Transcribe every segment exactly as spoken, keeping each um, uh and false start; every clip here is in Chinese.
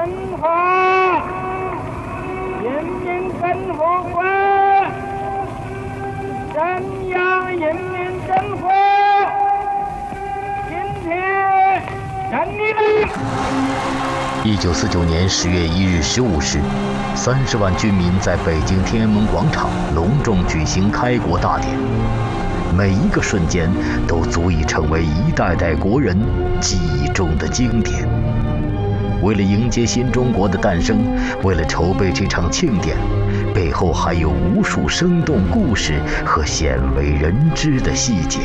和，人民共和国中央人民政府今天成立了。 一九四九年十月一日十五时，三十万军民在北京天安门广场隆重举行开国大典。每一个瞬间都足以成为一代代国人记忆中的经典。为了迎接新中国的诞生，为了筹备这场庆典，背后还有无数生动故事和鲜为人知的细节。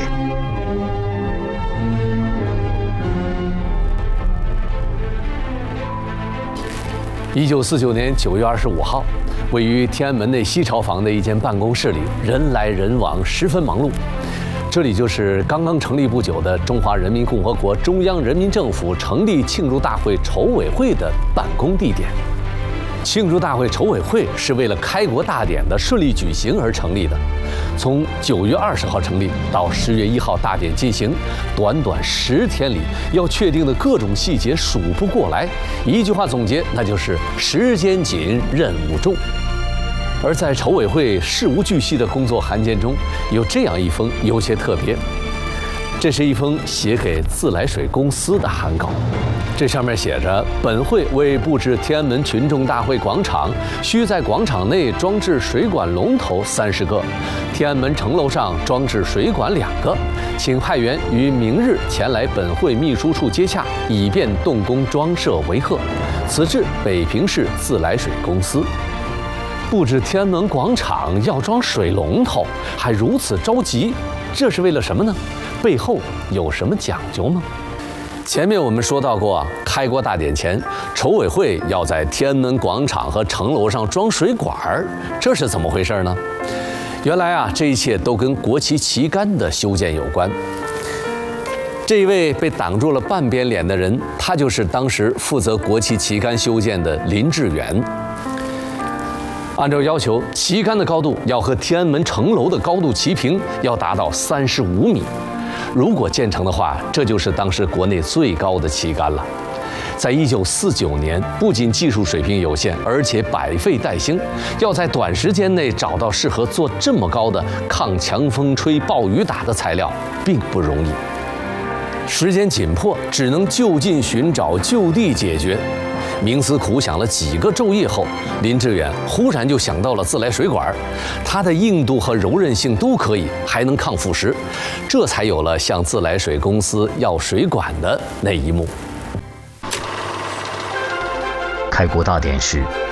一九四九年九月二十五号，位于天安门内西朝房的一间办公室里，人来人往，十分忙碌。这里就是刚刚成立不久的中华人民共和国中央人民政府成立庆祝大会筹委会的办公地点。庆祝大会筹委会是为了开国大典的顺利举行而成立的。从九月二十号成立到十月一号大典进行，短短十天里，要确定的各种细节数不过来。一句话总结，那就是时间紧，任务重。而在筹委会事无巨细的工作函件中，有这样一封有些特别。这是一封写给自来水公司的函稿，这上面写着：本会为布置天安门群众大会广场，需在广场内装置水管龙头三十个，天安门城楼上装置水管两个，请派员于明日前来本会秘书处接洽，以便动工装设维贺。此致北平市自来水公司。布置天安门广场要装水龙头，还如此着急，这是为了什么呢？背后有什么讲究吗？前面我们说到过，开国大典前，筹委会要在天安门广场和城楼上装水管，这是怎么回事呢？原来啊，这一切都跟国旗旗杆的修建有关。这一位被挡住了半边脸的人，他就是当时负责国旗旗杆修建的林志远。按照要求，旗杆的高度要和天安门城楼的高度齐平，要达到三十五米。如果建成的话，这就是当时国内最高的旗杆了。在一九四九年，不仅技术水平有限，而且百废待兴，要在短时间内找到适合做这么高的、抗强风吹、暴雨打的材料，并不容易。时间紧迫，只能就近寻找，就地解决。冥思苦想了几个昼夜后，林志远忽然就想到了自来水管，它的硬度和柔韧性都可以，还能抗腐蚀，这才有了向自来水公司要水管的那一幕。 开国大典时，